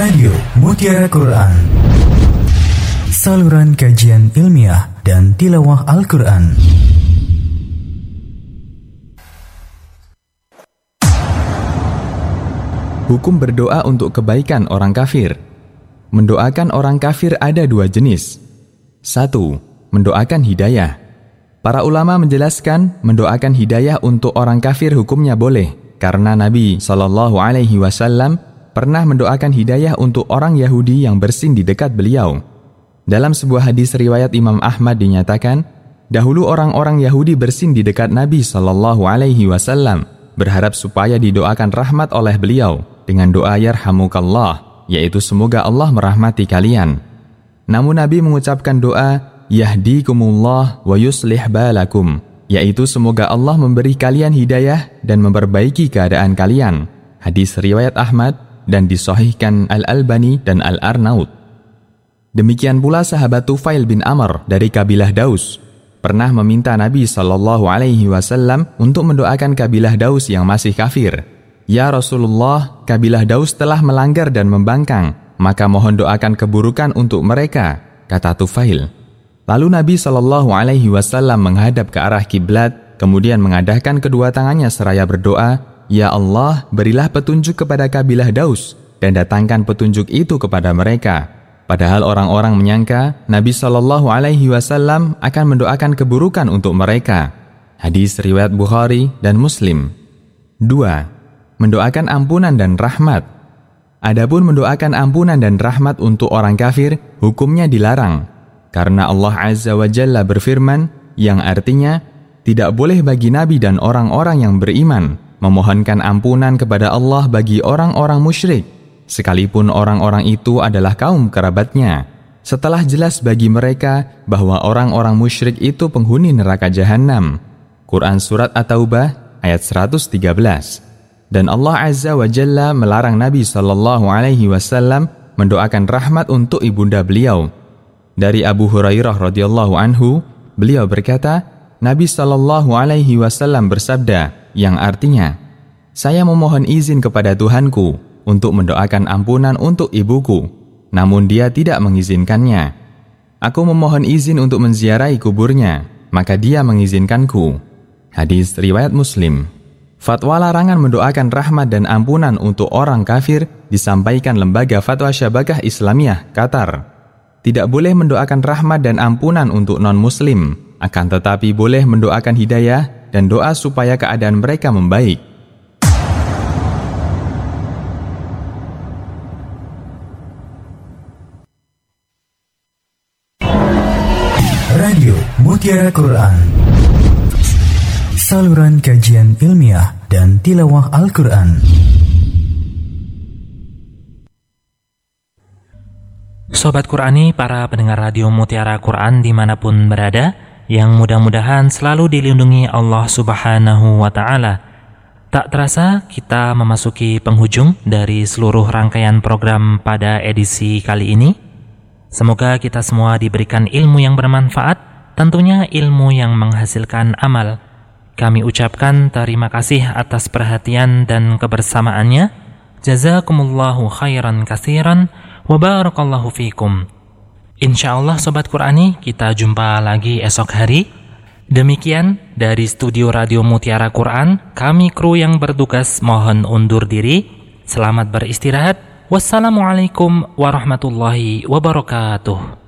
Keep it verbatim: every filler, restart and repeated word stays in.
Radio Mutiara Quran, saluran kajian ilmiah dan tilawah Al-Quran. Hukum berdoa untuk kebaikan orang kafir. Mendoakan orang kafir ada dua jenis. Satu, mendoakan hidayah. Para ulama menjelaskan mendoakan hidayah untuk orang kafir hukumnya boleh, karena Nabi shallallahu alaihi wasallam pernah mendoakan hidayah untuk orang Yahudi yang bersin di dekat beliau. Dalam sebuah hadis riwayat Imam Ahmad dinyatakan, dahulu orang-orang Yahudi bersin di dekat Nabi shallallahu alaihi wasallam, berharap supaya didoakan rahmat oleh beliau dengan doa yarhamukallah, yaitu semoga Allah merahmati kalian. Namun Nabi mengucapkan doa yahdikumullah wa yuslih balakum, yaitu semoga Allah memberi kalian hidayah dan memperbaiki keadaan kalian. Hadis riwayat Ahmad dan disahihkan Al-Albani dan Al-Arnaud. Demikian pula sahabat Tufail bin Amr dari kabilah Daus pernah meminta Nabi shallallahu alaihi wasallam untuk mendoakan kabilah Daus yang masih kafir. Ya Rasulullah, kabilah Daus telah melanggar dan membangkang, maka mohon doakan keburukan untuk mereka, kata Tufail. Lalu Nabi shallallahu alaihi wasallam menghadap ke arah kiblat, kemudian mengadahkan kedua tangannya seraya berdoa, Ya Allah, berilah petunjuk kepada kabilah Daus dan datangkan petunjuk itu kepada mereka. Padahal orang-orang menyangka Nabi shallallahu alaihi wasallam akan mendoakan keburukan untuk mereka. Hadis riwayat Bukhari dan Muslim. Dua. Mendoakan ampunan dan rahmat. Adapun mendoakan ampunan dan rahmat untuk orang kafir, hukumnya dilarang. Karena Allah Azza wa Jalla berfirman, yang artinya, tidak boleh bagi Nabi dan orang-orang yang beriman memohonkan ampunan kepada Allah bagi orang-orang musyrik, sekalipun orang-orang itu adalah kaum kerabatnya, setelah jelas bagi mereka bahwa orang-orang musyrik itu penghuni neraka jahanam. Quran Surat At-Taubah ayat seratus tiga belas. Dan Allah Azza wa Jalla melarang Nabi shallallahu alaihi wasallam mendoakan rahmat untuk ibunda beliau. Dari Abu Hurairah radhiyallahu anhu, beliau berkata, Nabi shallallahu alaihi wasallam bersabda, yang artinya, saya memohon izin kepada Tuhanku untuk mendoakan ampunan untuk ibuku, namun dia tidak mengizinkannya. Aku memohon izin untuk menziarahi kuburnya, maka dia mengizinkanku. Hadis riwayat Muslim. Fatwa larangan mendoakan rahmat dan ampunan untuk orang kafir disampaikan Lembaga Fatwa Syabakah Islamiyah, Qatar. Tidak boleh mendoakan rahmat dan ampunan untuk non-muslim, akan tetapi boleh mendoakan hidayah dan doa supaya keadaan mereka membaik. Radio Mutiara Quran, saluran kajian ilmiah dan tilawah Al-Quran. Sobat Qurani, para pendengar Radio Mutiara Quran dimanapun berada, yang mudah-mudahan selalu dilindungi Allah Subhanahu wa Ta'ala. Tak terasa kita memasuki penghujung dari seluruh rangkaian program pada edisi kali ini. Semoga kita semua diberikan ilmu yang bermanfaat, tentunya ilmu yang menghasilkan amal. Kami ucapkan terima kasih atas perhatian dan kebersamaannya. Jazakumullahu khairan katsiran wa barakallahu fikum. Insyaallah Sobat Qurani, kita jumpa lagi esok hari. Demikian dari studio Radio Mutiara Quran, kami kru yang bertugas mohon undur diri. Selamat beristirahat. Wassalamualaikum warahmatullahi wabarakatuh.